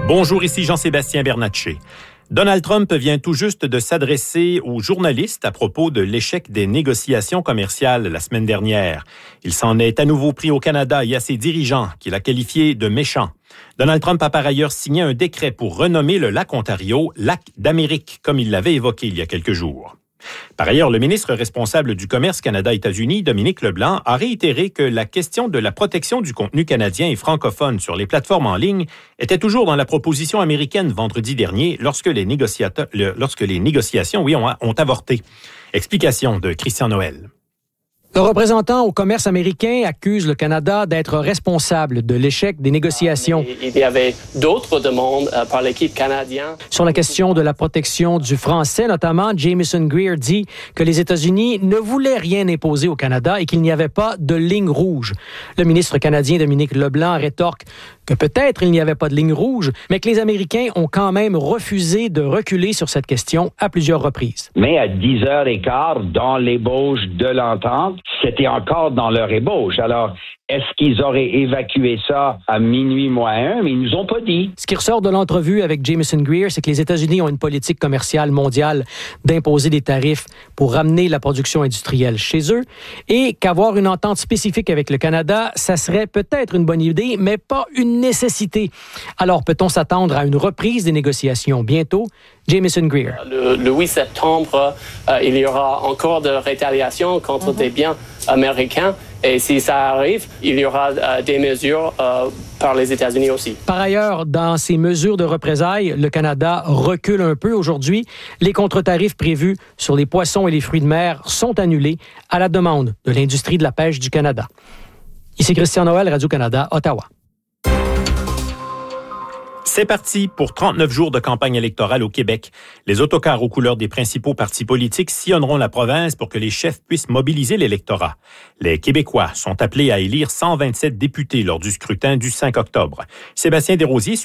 Bonjour, ici Jean-Sébastien Bernatchez. Donald Trump vient tout juste de s'adresser aux journalistes à propos de l'échec des négociations commerciales la semaine dernière. Il s'en est à nouveau pris au Canada et à ses dirigeants, qu'il a qualifiés de méchants. Donald Trump a par ailleurs signé un décret pour renommer le lac Ontario lac d'Amérique, comme il l'avait évoqué il y a quelques jours. Par ailleurs, le ministre responsable du commerce Canada-États-Unis, Dominique Leblanc, a réitéré que la question de la protection du contenu canadien et francophone sur les plateformes en ligne était toujours dans la proposition américaine vendredi dernier lorsque les négociations ont avorté. Explication de Christian Noël. Le représentant au commerce américain accuse le Canada d'être responsable de l'échec des négociations. Il y avait d'autres demandes par l'équipe canadienne. Sur la question de la protection du français, notamment, Jamieson Greer dit que les États-Unis ne voulaient rien imposer au Canada et qu'il n'y avait pas de ligne rouge. Le ministre canadien Dominique Leblanc rétorque que peut-être il n'y avait pas de ligne rouge, mais que les Américains ont quand même refusé de reculer sur cette question à plusieurs reprises. Mais à 10h15, dans l'ébauche de l'entente, c'était encore dans leur ébauche. Alors, est-ce qu'ils auraient évacué ça à minuit moins 1? Mais ils nous ont pas dit. Ce qui ressort de l'entrevue avec Jamieson Greer, c'est que les États-Unis ont une politique commerciale mondiale d'imposer des tarifs pour ramener la production industrielle chez eux et qu'avoir une entente spécifique avec le Canada, ça serait peut-être une bonne idée, mais pas une nécessité. Alors, peut-on s'attendre à une reprise des négociations bientôt? Jamieson Greer. Le 8 septembre, il y aura encore de rétaliation contre des biens américains. Et si ça arrive, il y aura des mesures par les États-Unis aussi. Par ailleurs, dans ces mesures de représailles, le Canada recule un peu aujourd'hui. Les contre-tarifs prévus sur les poissons et les fruits de mer sont annulés à la demande de l'industrie de la pêche du Canada. Ici Christian Noël, Radio-Canada, Ottawa. C'est parti pour 39 jours de campagne électorale au Québec. Les autocars aux couleurs des principaux partis politiques sillonneront la province pour que les chefs puissent mobiliser l'électorat. Les Québécois sont appelés à élire 127 députés lors du scrutin du 5 octobre. Sébastien Desrosiers